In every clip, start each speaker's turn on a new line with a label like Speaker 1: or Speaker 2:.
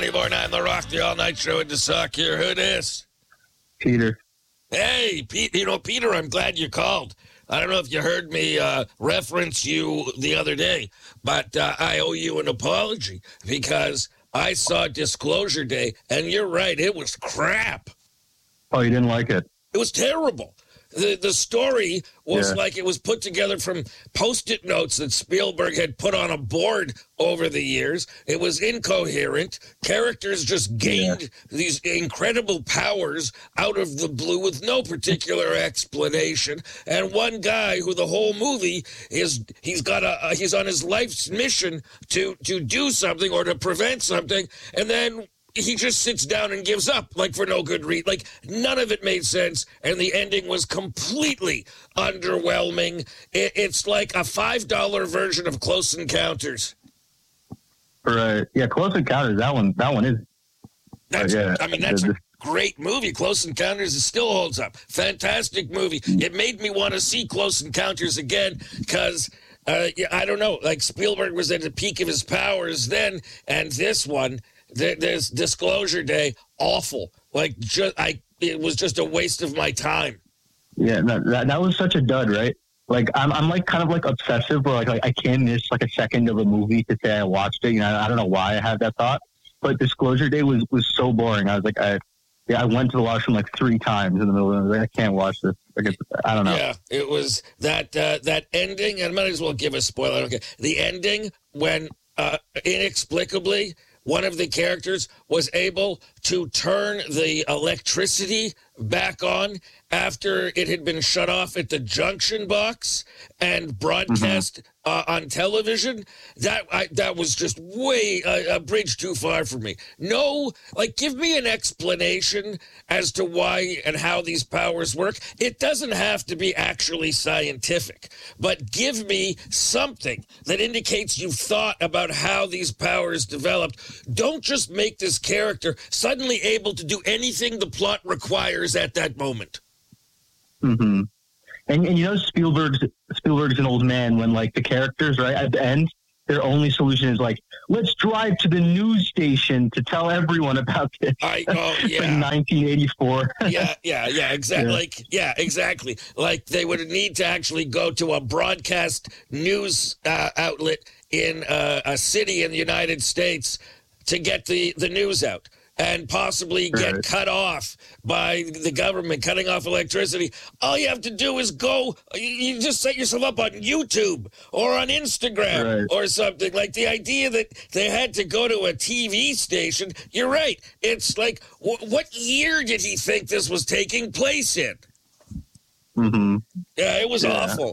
Speaker 1: 94.9 The Rock, the all-night show in the sock here. Who this?
Speaker 2: Peter.
Speaker 1: Hey, Pete. You know, Peter, I'm glad you called. I don't know if you heard me reference you the other day, but I owe you an apology because I saw Disclosure Day, and you're right, it was crap.
Speaker 2: Oh, you didn't like it?
Speaker 1: It was terrible. The story was like it was put together from Post-it notes that Spielberg had put on a board over the years. It was incoherent. Characters just gained these incredible powers out of the blue with no particular explanation. And one guy who the whole movie he's on his life's mission to do something or to prevent something, and then he just sits down and gives up, like, for no good reason. Like, none of it made sense, and the ending was completely underwhelming. It's like a $5 version of Close Encounters.
Speaker 2: Right. Yeah, Close Encounters, that one is.
Speaker 1: That's a great movie. Close Encounters, it still holds up. Fantastic movie. It made me want to see Close Encounters again, because I don't know, like, Spielberg was at the peak of his powers then, and this one, there's Disclosure Day, awful. Like, it was just a waste of my time.
Speaker 2: Yeah, that was such a dud, right? Like, I'm like kind of like obsessive, where like I can't miss like a second of a movie to say I watched it. You know, I don't know why I had that thought, but Disclosure Day was so boring. I was like, I went to the washroom like 3 times in the middle of it. Like, I can't watch this. Like, I don't know.
Speaker 1: Yeah, it was that ending, and I might as well give a spoiler. Okay, the ending when inexplicably one of the characters was able to turn the electricity back on after it had been shut off at the junction box and broadcast on television. That was just way a bridge too far for me. No, like, give me an explanation as to why and how these powers work. It doesn't have to be actually scientific, but give me something that indicates you've thought about how these powers developed. Don't just make this character suddenly able to do anything the plot requires at that moment.
Speaker 2: Mm-hmm. And you know, Spielberg's an old man when, like, the characters, right, at the end, their only solution is like, let's drive to the news station to tell everyone about this.
Speaker 1: Like
Speaker 2: 1984.
Speaker 1: Exactly. Exactly. Like, they would need to actually go to a broadcast news outlet in a city in the United States to get the news out, and possibly get cut off by the government, cutting off electricity. All you have to do is go, you just set yourself up on YouTube or on Instagram or something. Like, the idea that they had to go to a TV station, you're right. It's like, what year did he think this was taking place in? Mm-hmm. Yeah, it was awful.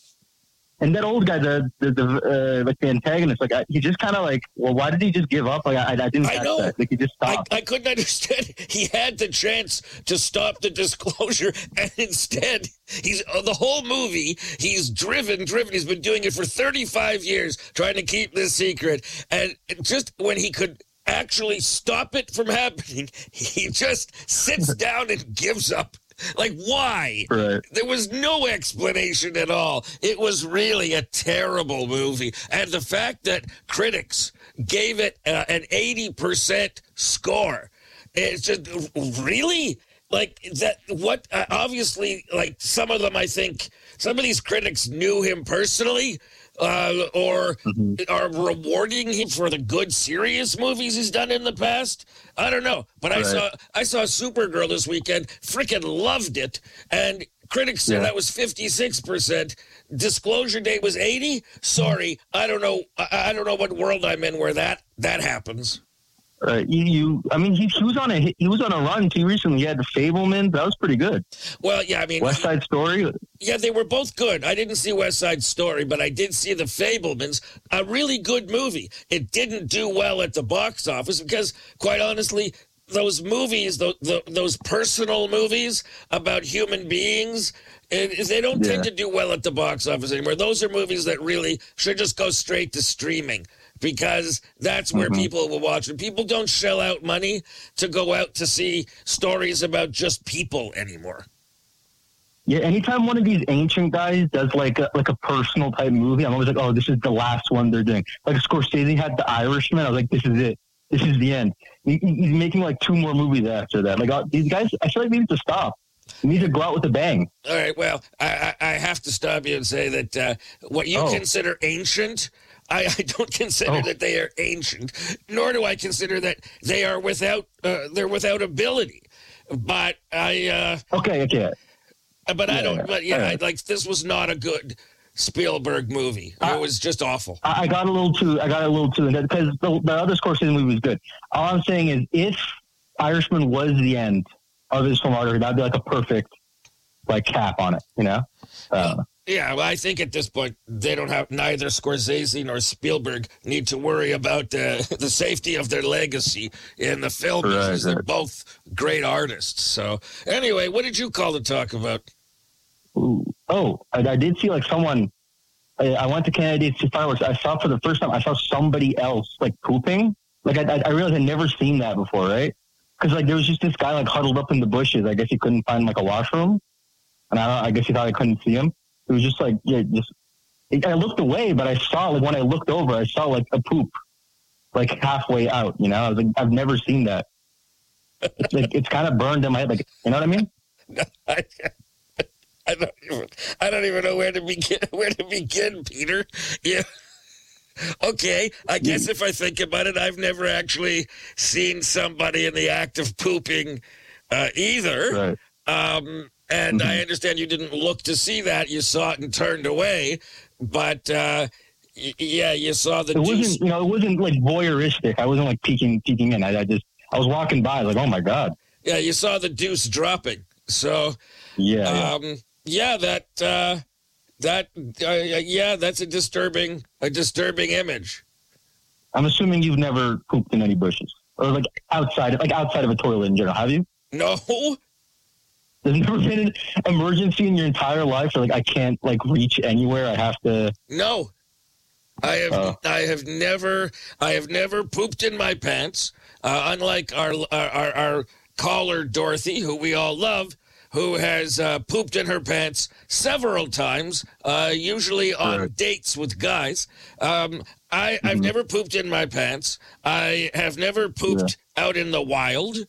Speaker 2: And that old guy, the antagonist, like, he just kind of like, well, why did he just give up? Like, I didn't catch that. Like, he just stopped.
Speaker 1: I couldn't understand. He had the chance to stop the disclosure, and instead, he's the whole movie, he's driven. He's been doing it for 35 years, trying to keep this secret. And just when he could actually stop it from happening, he just sits down and gives up. Like, why? Right. There was no explanation at all. It was really a terrible movie. And the fact that critics gave it an 80% score, it's just, really? Like, that, what, obviously, like, some of them, I think, some of these critics knew him personally, or are rewarding him for the good, serious movies he's done in the past. I don't know. But I saw Supergirl this weekend, freaking loved it, and critics said that was 56%. Disclosure Day was 80. Sorry, I don't know what world I'm in where that happens.
Speaker 2: He was on a run too recently. He had The Fabelmans. That was pretty good.
Speaker 1: Well, yeah, I mean,
Speaker 2: West Side Story.
Speaker 1: Yeah, they were both good. I didn't see West Side Story, but I did see The Fabelmans, a really good movie. It didn't do well at the box office because, quite honestly, those movies, those personal movies about human beings, they don't tend to do well at the box office anymore. Those are movies that really should just go straight to streaming, because that's where people will watch it. People don't shell out money to go out to see stories about just people anymore.
Speaker 2: Yeah, anytime one of these ancient guys does like a personal type movie, I'm always like, oh, this is the last one they're doing. Like Scorsese had The Irishman. I was like, this is it. This is the end. He's making like 2 more movies after that. Like these guys, I feel like they need to stop. They need to go out with a bang.
Speaker 1: All right. Well, I have to stop you and say that what you consider ancient, I don't consider that they are ancient, nor do I consider that they are without ability. But I
Speaker 2: okay.
Speaker 1: But I don't. But yeah,
Speaker 2: right.
Speaker 1: like this was not a good Spielberg movie. It was just awful.
Speaker 2: I got a little too because the other Scorsese movie was good. All I'm saying is, if Irishman was the end of his filmography, that'd be like a perfect like cap on it. You know?
Speaker 1: Yeah, well, I think at this point they don't have neither Scorsese nor Spielberg need to worry about the safety of their legacy in the film business. They're both great artists. So anyway, what did you call to talk about?
Speaker 2: Ooh. Oh, I did see like someone. I went to Canada to see fireworks. I saw for the first time. I saw somebody else like pooping. Like I realized I'd never seen that before, right? Because like there was just this guy like huddled up in the bushes. I guess he couldn't find like a washroom, and I guess he thought I couldn't see him. It was just like I looked away, but I saw like when I looked over, I saw like a poop like halfway out. You know, I was like, I've never seen that. It's like it's kind of burned in my head. Like, you know what I mean?
Speaker 1: I don't even know where to begin, Peter. Yeah. Okay, I guess if I think about it, I've never actually seen somebody in the act of pooping either.
Speaker 2: Right.
Speaker 1: And I understand you didn't look to see that; you saw it and turned away. But yeah, you saw the.
Speaker 2: It wasn't like voyeuristic. I wasn't like peeking in. I was walking by, like, oh my god.
Speaker 1: Yeah, you saw the deuce dropping. So
Speaker 2: yeah.
Speaker 1: That's a disturbing image.
Speaker 2: I'm assuming you've never pooped in any bushes or like outside of a toilet in general, have you?
Speaker 1: No.
Speaker 2: There's never been an emergency in your entire life, or like I can't like reach anywhere. I have to.
Speaker 1: No, I have never pooped in my pants. Unlike our caller Dorothy, who we all love, who has pooped in her pants several times, usually on dates with guys. I've never pooped in my pants. I have never pooped out in the wild.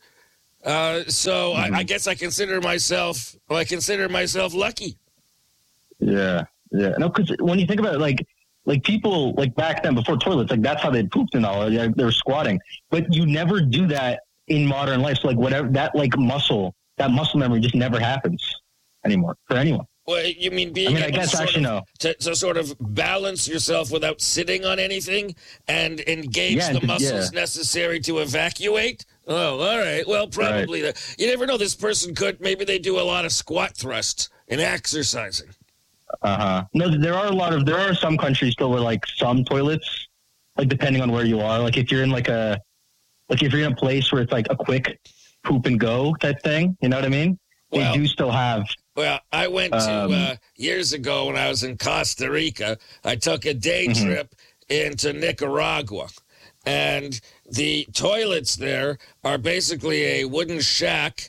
Speaker 1: So I guess I consider myself lucky.
Speaker 2: Yeah. No, because when you think about it, like people like back then before toilets, like that's how they pooped and all. They were squatting, but you never do that in modern life. So like whatever that muscle memory just never happens anymore for anyone.
Speaker 1: Well, you mean being
Speaker 2: I guess actually no.
Speaker 1: To sort of balance yourself without sitting on anything and engage the muscles necessary to evacuate? Oh, all right. Well, probably. Right. You never know. This person maybe they do a lot of squat thrusts in exercising.
Speaker 2: No, there are some countries still where like some toilets, like depending on where you are, like if you're in if you're in a place where it's like a quick poop and go type thing, you know what I mean? They do still have.
Speaker 1: Well, I went to years ago when I was in Costa Rica. I took a day trip into Nicaragua, and the toilets there are basically a wooden shack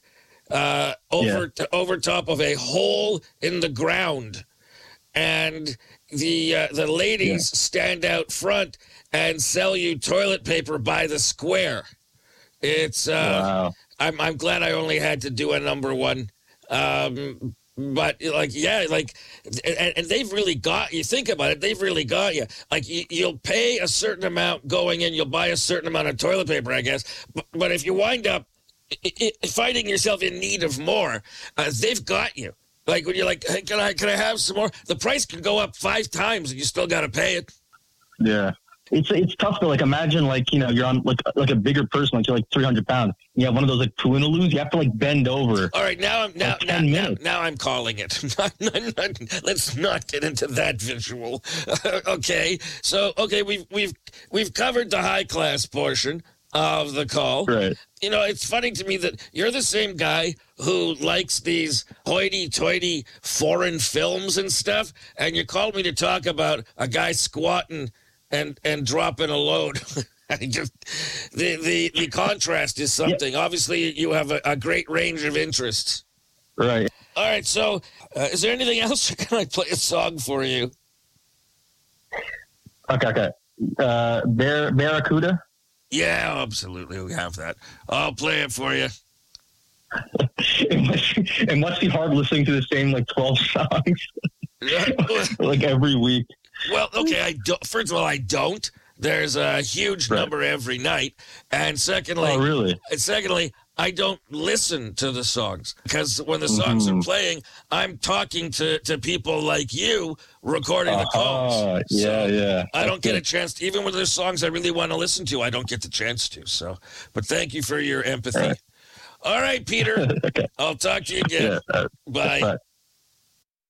Speaker 1: over top of a hole in the ground, and the ladies stand out front and sell you toilet paper by the square. It's wow. I'm glad I only had to do a number one. But and they've really got you. Think about it. They've really got you. Like you'll pay a certain amount going in. You'll buy a certain amount of toilet paper, I guess. But if you wind up finding yourself in need of more, they've got you. Like when you're like, hey, can I have some more? The price can go up 5 times and you still got to pay it.
Speaker 2: Yeah. It's tough to like imagine you're on like a bigger person, like you're like 300 pounds. You have one of those like Tuinaloos. You have to like bend over.
Speaker 1: All right, now I'm calling it. Let's not get into that visual. Okay, so we've covered the high class portion of the call.
Speaker 2: Right.
Speaker 1: You know, it's funny to me that you're the same guy who likes these hoity-toity foreign films and stuff, and you called me to talk about a guy squatting and dropping a load. The contrast is something. Yeah. Obviously, you have a great range of interests.
Speaker 2: Right.
Speaker 1: All right. So, is there anything else, or can I play a song for you?
Speaker 2: Okay. Barracuda.
Speaker 1: Yeah, absolutely. We have that. I'll play it for you.
Speaker 2: It must be hard listening to the same like 12 songs like every week.
Speaker 1: Well, okay. First of all, I don't. There's a huge number every night, and secondly,
Speaker 2: oh really?
Speaker 1: Secondly, I don't listen to the songs because when the songs are playing, I'm talking to people like you recording the calls.
Speaker 2: Yeah.
Speaker 1: I don't get a chance to, even when there's songs I really want to listen to, I don't get the chance to. So, but thank you for your empathy. All right, Peter.
Speaker 2: Okay.
Speaker 1: I'll talk to you again.
Speaker 2: Yeah,
Speaker 1: Bye.